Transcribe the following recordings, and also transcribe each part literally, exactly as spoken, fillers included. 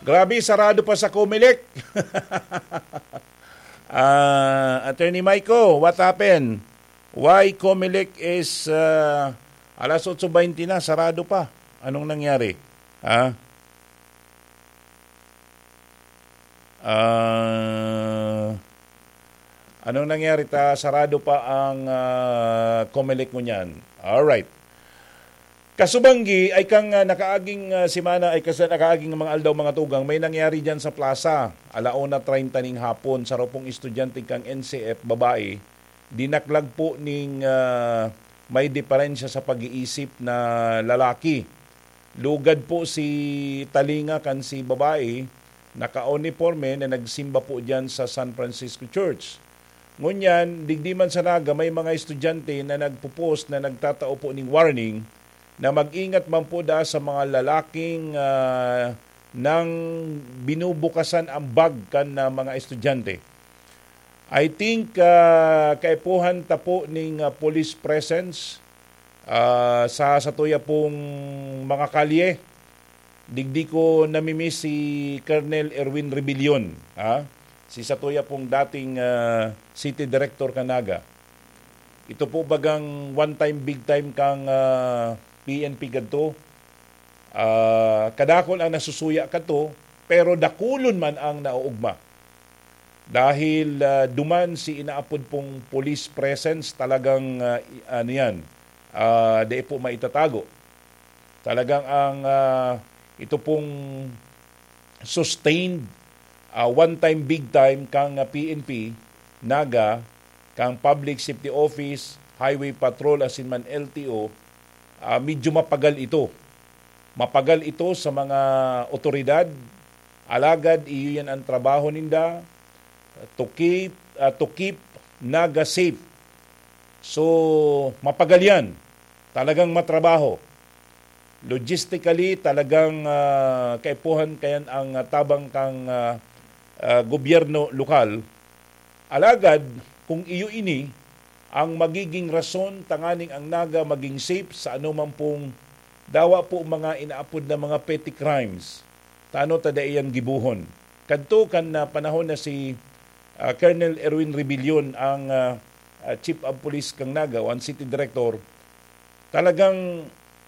Grabe, sarado pa sa Comelec. uh, Attorney Maiko, what happened? Why Comelec is uh, alas eight twenty na, sarado pa? Anong nangyari? Ha? Uh, anong nangyari ta? Sarado pa ang uh, Comelec mo niyan. Alright. Kasubanggi ay kang uh, nakaaging uh, simana ay kasi nakaaging mga aldaw mga tugang may nangyari diyan sa plaza alauna treinta ning hapon sa ropong estudyante kang N C F babae dinaklag po ning uh, may diferensya sa pag-iisip na lalaki. Lugad po si talinga kan si babae naka-uniforme na nagsimba po diyan sa San Francisco Church. Ngunyan digdiman sa naga may mga estudyante na nagpo-post na nagtatao po ning warning na mag-ingat man po da sa mga lalaking uh, nang binubukasan ang bag kan na mga estudyante. I think uh, kaipuhan ta po ning uh, police presence uh, sa satuya pong mga kalye. Digdi ko namimiss si Colonel Erwin Rebellion, ha? Si satuya pong dating uh, City Director kanaga. Ito po bagang one time big time kang uh, P N P kadto. Uh, kadakol ang nasusuya kadto pero dakulon man ang nauugma. Dahil uh, duman si inaapod pong police presence talagang uh, ano yan, uh, di po maitatago. Talagang ang uh, ito pong sustained uh, one time big time kang uh, P N P, Naga, kang Public Safety Office, Highway Patrol asin man L T O. Uh, medyo mapagal ito. Mapagal ito sa mga otoridad. Alagad, iyo yan ang trabaho ninda to keep, uh, to keep Naga safe. So, mapagal yan. Talagang matrabaho. Logistically, talagang uh, kaipuhan kayan ang uh, tabang kang uh, uh, gobyerno lokal. Alagad, kung iyo ini, ang magiging rason tanganing ang Naga maging safe sa anuman pong dawa po mga inaapod na mga petty crimes. Tano tada iyan gibuhon. Kadto kan na panahon na si uh, Colonel Erwin Rebellion ang uh, uh, Chief of Police kang Naga, one City Director, talagang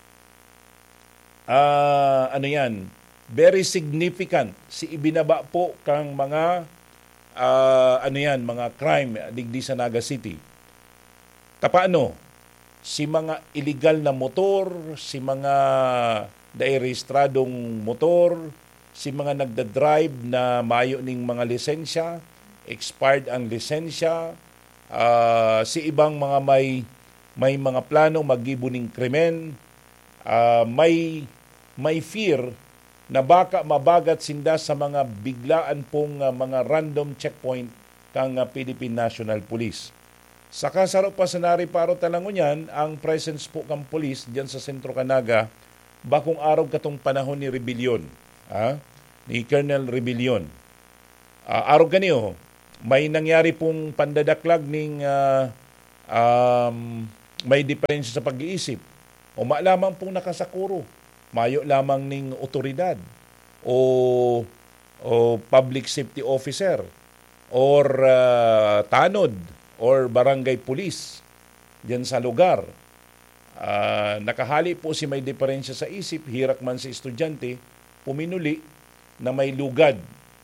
uh, ano yan, very significant si ibinaba po kang mga uh, ano yan, mga crime digdi sa Naga City. Paano? Si mga illegal na motor, si mga dairehistradong motor, si mga nagda-drive na mayo ning mga lisensya, expired ang lisensya, uh, si ibang mga may may mga plano magibo ning krimen, uh, may may fear na baka mabagat sinda sa mga biglaan pong uh, mga random checkpoint kang uh, Philippine National Police. Saka saro pa sa nariparo talangon yan, ang presence po kang police diyan sa Sentro Canaga, bakong araw katong panahon ni Rebellion, ah, ni Colonel Rebellion. Uh, araw kaniyo, may nangyari pong pandadaklag ning uh, um, may diferensya sa pag-iisip. O malamang pong nakasakuro, mayo lamang ning otoridad o, o public safety officer or uh, tanod or barangay police diyan sa lugar. Uh, nakahali po si may diferensya sa isip, hirak man si estudyante, puminuli na may lugad.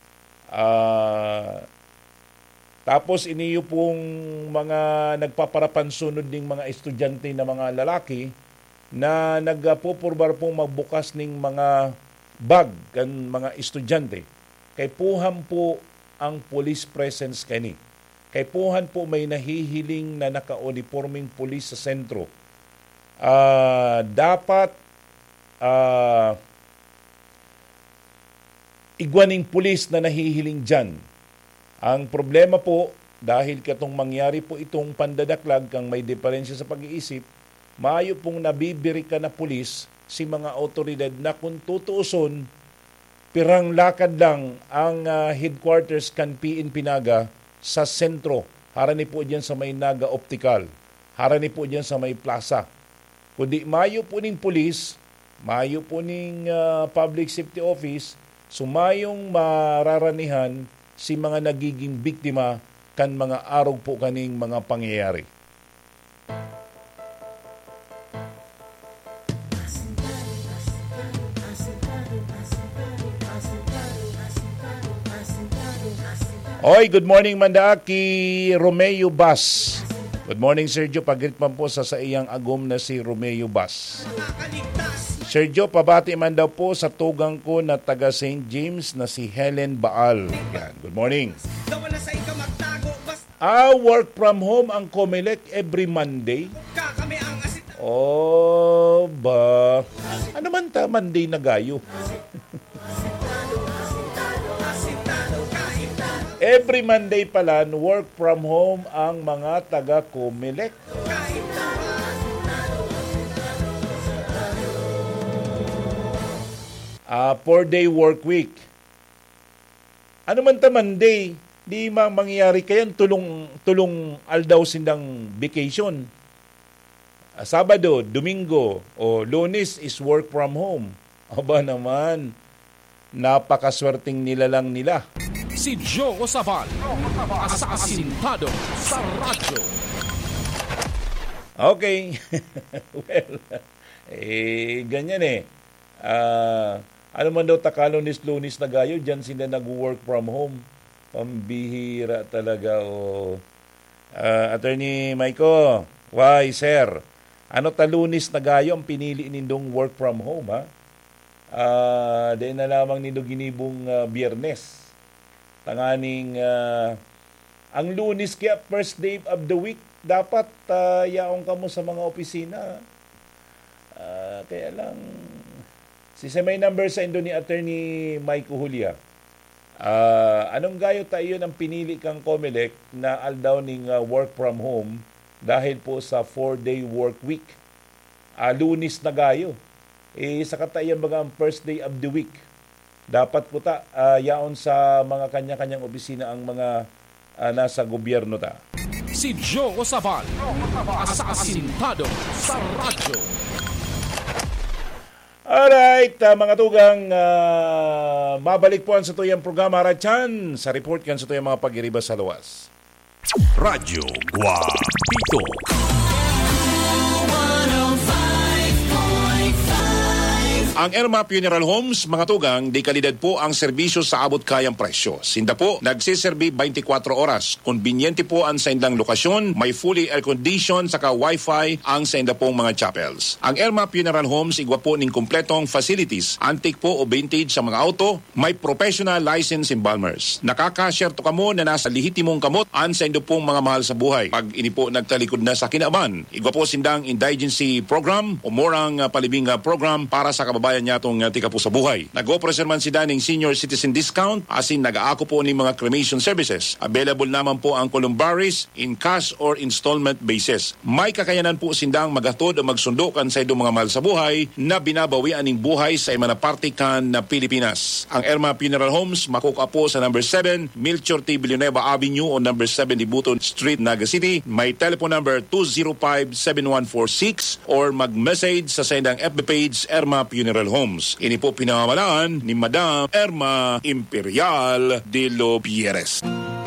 Uh, tapos iniyo pong mga nagpaparapansunod ding mga estudyante na mga lalaki na nagpupurbar pong magbukas ning mga bag kan mga estudyante. Kay puham po ang police presence kani. Kay puhan po may nahihiling na naka-uniforming police sa sentro. Uh, dapat uh, igwaning police na nahihiling dyan. Ang problema po, dahil katong mangyari po itong pandadaklag kang may diferensya sa pag-iisip, maayo pong nabibiri ka na pulis si mga otoridad na kung tutuuson, pirang lakad lang ang uh, headquarters kan P N P Naga sa sentro. Harani po diyan sa may Naga Optical. Harani po diyan sa may plaza. Kundi mayo po ning pulis, mayo po ning uh, public safety office, Sumayong mararanihan si mga nagiging biktima kan mga arog po kaning mga pangyayari. Oy, good morning Mandaaki, Romeo Bas. Good morning Sergio, pagritman po sa sa iyang agom na si Romeo Bas. Sergio, pabati man daw po sa tugang ko na taga Saint James na si Helen Baal. Yan, good morning. Ah, work from home ang Comelec every Monday. Oh, ba. Ano man ta, Monday na gayo. Every Monday pala, work from home ang mga taga-Comelec. Uh, four-day work week. Ano man ta Monday, di ma mangyayari kayan tulong tulong aldaw sindang vacation. Uh, Sabado, Domingo o Lunes is work from home. Aba naman, napakaswerteng nila lang nila. Si Joe Osaval, asasintado sa radyo. Okay. Well, eh, ganyan eh. Uh, ano man daw takalonis-lunis na gayo, dyan sila nag-work from home. Pambihira talaga. Oh. Uh, Attorney Maiko, why sir? Ano talunis na gayo ang pinili nindong work from home, ha? Uh, Dahil na lamang nindo ginibong uh, Biyernes. Tanganing uh, ang Lunes kaya first day of the week dapat uh, yaong kamo sa mga opisina. Uh, kaya lang si may number sa indo ni Attorney Mike Julia. Uh, anong gayo tayo ng pinili kang Comelec na aldaw ning uh, work from home dahil po sa four-day work week. Uh, Lunes na gayo. Eh sa katayan baga ang first day of the week. Dapat po ta, uh, yaon sa mga kanya-kanyang opisina ang mga uh, nasa gobyerno ta. Si Joe Osaval, asasintado sa radyo. Alright, uh, mga tugang, uh, mabalik po ang sa tuyang programa Radyan sa report kan sa tuyang mga pag-iriba sa luwas. Radyo Guapito. Ang Erma Funeral Homes, mga tugang, di kalidad po ang serbisyo sa abot kayang presyo. Sinda po, nagsiserbi twenty-four oras. Konbinyente po ang sa indang lokasyon, may fully air-conditioned saka wifi ang sa inda pong mga chapels. Ang Erma Funeral Homes, igwa po ning kompletong facilities, antique po o vintage sa mga auto, may professional license embalmers. Nakaka-share to kamo na nasa lihitimong kamot ang sa indo pong mga mahal sa buhay. Pag ini po nagtalikod na sa kinaban, igwa po sindang indigency program o morang uh, palibing uh, program para sa kababayan niya itong uh, tika po sa buhay. Nag-operasyon man si daning senior citizen discount asin nag-aako po ni mga cremation services. Available naman po ang columbaries in cash or installment basis. May kakayanan po sindang magatod o magsundukan sa idong mga mahal sa buhay na binabawian ng buhay sa imana partikan na Pilipinas. Ang Erma Funeral Homes makuka po sa number seven Melchor T. Villanueva Avenue o number seven Libuton Street, Naga City. May telephone number two zero five, seven one four six or mag-message sa sendang F B page Erma Funeral Homes. Ini po pinamamalaan ni Madam Erma Imperial de Lopieres.